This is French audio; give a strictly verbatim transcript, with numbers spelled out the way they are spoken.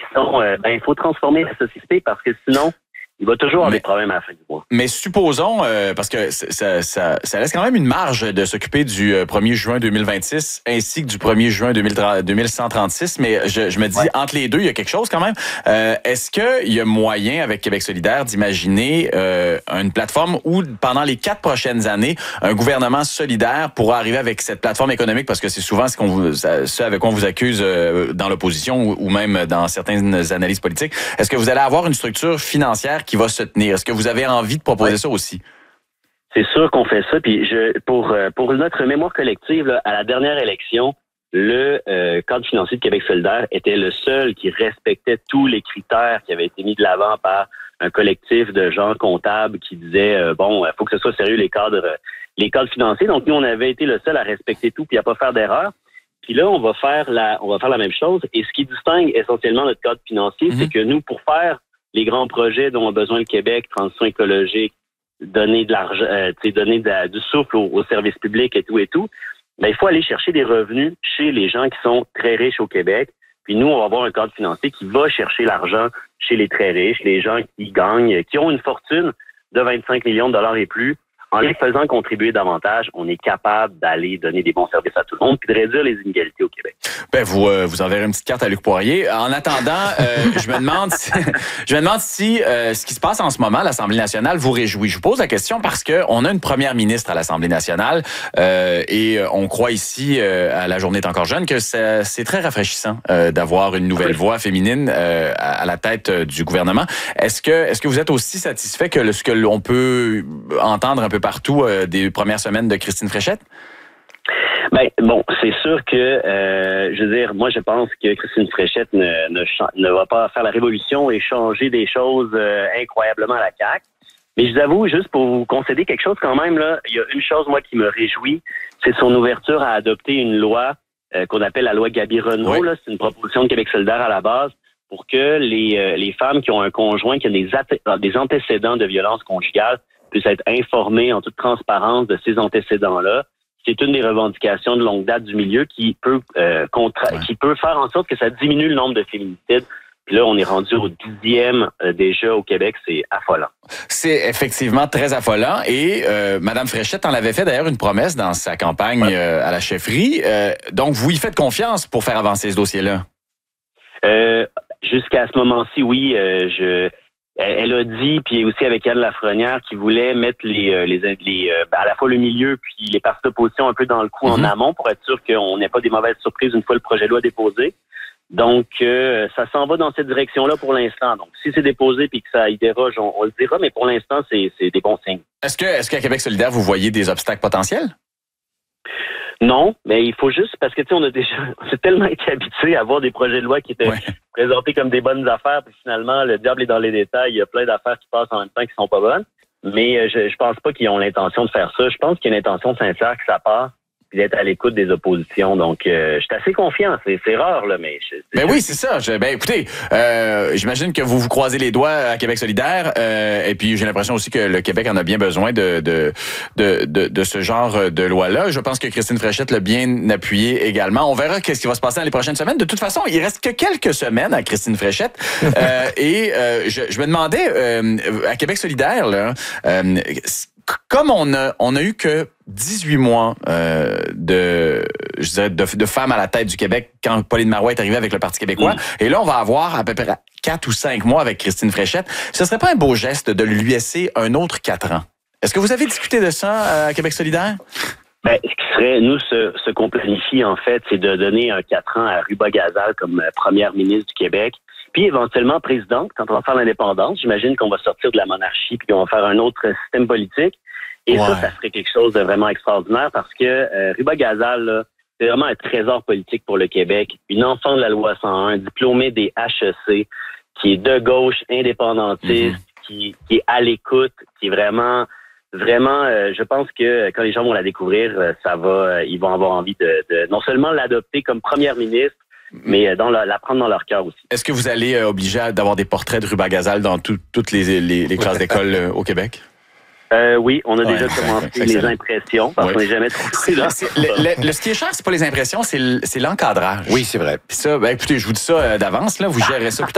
sont, euh, ben, il faut transformer la société parce que sinon, il va toujours avoir mais, des problèmes à la fin du mois. Mais supposons, euh, parce que ça, ça, ça laisse quand même une marge de s'occuper du premier juin deux mille vingt-six ainsi que du premier juin deux mille cent trente-six, mais je, je me dis, ouais. entre les deux, il y a quelque chose quand même. Euh, est-ce qu'il y a moyen, avec Québec solidaire, d'imaginer euh, une plateforme où, pendant les quatre prochaines années, un gouvernement solidaire pourra arriver avec cette plateforme économique, parce que c'est souvent ce, qu'on vous, ce avec quoi on vous accuse euh, dans l'opposition ou, ou même dans certaines analyses politiques. Est-ce que vous allez avoir une structure financière qui va se tenir? Est-ce que vous avez envie de proposer ouais. ça aussi? C'est sûr qu'on fait ça. Puis je, pour, pour notre mémoire collective, là, à la dernière élection, le euh, cadre financier de Québec solidaire était le seul qui respectait tous les critères qui avaient été mis de l'avant par un collectif de gens comptables qui disaient euh, bon, il faut que ce soit sérieux les cadres, les cadres financiers. Donc nous, on avait été le seul à respecter tout puis à pas faire d'erreur. Puis là, on va faire la, on va faire la même chose. Et ce qui distingue essentiellement notre cadre financier, mm-hmm. c'est que nous, pour faire les grands projets dont a besoin le Québec, transition écologique, donner de l'argent, euh, donner de la, du souffle aux, aux services publics et tout et tout, ben, il faut aller chercher des revenus chez les gens qui sont très riches au Québec. Puis nous, on va avoir un cadre financier qui va chercher l'argent chez les très riches, les gens qui gagnent, qui ont une fortune de vingt-cinq millions de dollars et plus. En les faisant contribuer davantage, on est capable d'aller donner des bons services à tout le monde puis de réduire les inégalités au Québec. Ben vous euh, vous enverrez une petite carte à Luc Poirier. En attendant, euh, je me demande si, je me demande si euh, ce qui se passe en ce moment à l'Assemblée nationale vous réjouit. Je vous pose la question parce que on a une première ministre à l'Assemblée nationale euh, et on croit ici euh, à La Journée est encore jeune que ça, c'est très rafraîchissant euh, d'avoir une nouvelle voix féminine euh, à, à la tête du gouvernement. Est-ce que est-ce que vous êtes aussi satisfait que le, ce que l'on peut entendre un peu partout euh, des premières semaines de Christine Fréchette? Ben bon, c'est sûr que, euh, je veux dire, moi je pense que Christine Fréchette ne, ne, ne va pas faire la révolution et changer des choses euh, incroyablement à la C A Q. Mais je vous avoue, juste pour vous concéder quelque chose quand même, là, il y a une chose, moi, qui me réjouit, c'est son ouverture à adopter une loi euh, qu'on appelle la loi Gabi-Renault. Oui. Là, c'est une proposition de Québec solidaire à la base pour que les, euh, les femmes qui ont un conjoint qui a des, des antécédents de violence conjugale puissent être informées en toute transparence de ces antécédents-là. C'est une des revendications de longue date du milieu qui peut euh, contra- ouais. qui peut faire en sorte que ça diminue le nombre de féminicides. Puis là, on est rendu au dixième euh, déjà au Québec. C'est affolant. C'est effectivement très affolant. Et euh, Mme Fréchette en avait fait d'ailleurs une promesse dans sa campagne ouais. euh, à la chefferie. Euh, donc, vous y faites confiance pour faire avancer ce dossier-là? Euh, jusqu'à ce moment-ci, oui. Euh, je... Elle a dit, puis aussi avec Anne Lafrenière, qui voulait mettre les, les, les à la fois le milieu puis les partis d'opposition un peu dans le coup mm-hmm. en amont pour être sûr qu'on n'ait pas des mauvaises surprises une fois le projet de loi déposé. Donc, euh, ça s'en va dans cette direction-là pour l'instant. Donc, si c'est déposé puis que ça y déroge, on, on le dira, mais pour l'instant, c'est, c'est des bons signes. Est-ce que, est-ce qu'à Québec solidaire, vous voyez des obstacles potentiels? Non, mais il faut juste, parce que tu sais, on a déjà, on s'est tellement été habitué à voir des projets de loi qui étaient ouais. présentés comme des bonnes affaires, puis finalement, le diable est dans les détails, il y a plein d'affaires qui passent en même temps qui sont pas bonnes. Mais je, je pense pas qu'ils ont l'intention de faire ça. Je pense qu'il y a une intention sincère que ça part, puis d'être à l'écoute des oppositions. Donc, euh, je suis assez confiant. C'est, c'est rare, là, mais... Je, ben oui, c'est ça. Je, ben écoutez, euh, j'imagine que vous vous croisez les doigts à Québec solidaire, euh, et puis j'ai l'impression aussi que le Québec en a bien besoin de de de de, de ce genre de loi-là. Je pense que Christine Fréchette l'a bien appuyé également. On verra qu'est-ce qui va se passer dans les prochaines semaines. De toute façon, il reste que quelques semaines à Christine Fréchette. euh, et euh, je, je me demandais, euh, à Québec solidaire, là... Euh, comme on a, on a eu que dix-huit mois euh, de, je dirais, de, de femmes à la tête du Québec quand Pauline Marois est arrivée avec le Parti québécois, mmh. et là, on va avoir à peu près quatre ou cinq mois avec Christine Fréchette. Ce serait pas un beau geste de lui laisser un autre quatre ans? Est-ce que vous avez discuté de ça à Québec solidaire? Ben, ce qui serait, nous, ce, ce qu'on planifie, en fait, c'est de donner un quatre ans à Ruba Gazal comme première ministre du Québec. Puis éventuellement présidente, quand on va faire l'indépendance, j'imagine qu'on va sortir de la monarchie puis qu'on va faire un autre système politique. Et ouais. ça, ça serait quelque chose de vraiment extraordinaire parce que euh, Ruba Gazal, là, c'est vraiment un trésor politique pour le Québec. Une enfant de la loi cent un, diplômée des H E C, qui est de gauche, indépendantiste, mm-hmm. qui, qui est à l'écoute, qui est vraiment... Vraiment, euh, je pense que quand les gens vont la découvrir, ça va, euh, ils vont avoir envie de, de non seulement l'adopter comme première ministre, mais dans la, la prendre dans leur cœur aussi. Est-ce que vous allez euh, obliger d'avoir des portraits de Ruba Gazal dans tout, toutes les, les, les classes d'école euh, au Québec? Euh, oui, on a ouais, déjà commencé les impressions, parce ouais. qu'on n'est jamais trop pris là. Le, le, le, ce qui est cher, c'est pas les impressions, c'est, c'est l'encadrage. Oui, c'est vrai. Puis ça, ben, écoutez, je vous dis ça d'avance, là, vous gérez ça plus tard.